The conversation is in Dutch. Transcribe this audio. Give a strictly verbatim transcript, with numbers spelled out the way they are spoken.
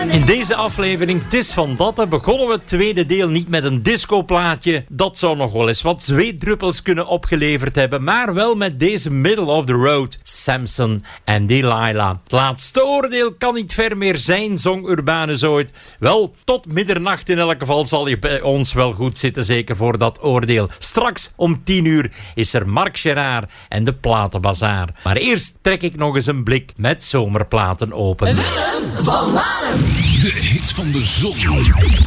In deze aflevering Tis van Datte begonnen we het tweede deel niet met een discoplaatje. Dat zou nog wel eens wat zweetdruppels kunnen opgeleverd hebben, maar wel met deze middle of the road, Samson en Delilah. Het laatste oordeel kan niet ver meer zijn, zong Urbanus ooit. Wel, tot middernacht in elk geval zal je bij ons wel goed zitten, zeker voor dat oordeel. Straks om tien uur is er Marc Gérard en de Platenbazaar. Maar eerst trek ik nog eens een blik met zomerplaten open. Willem van Manen. De hits van de zon.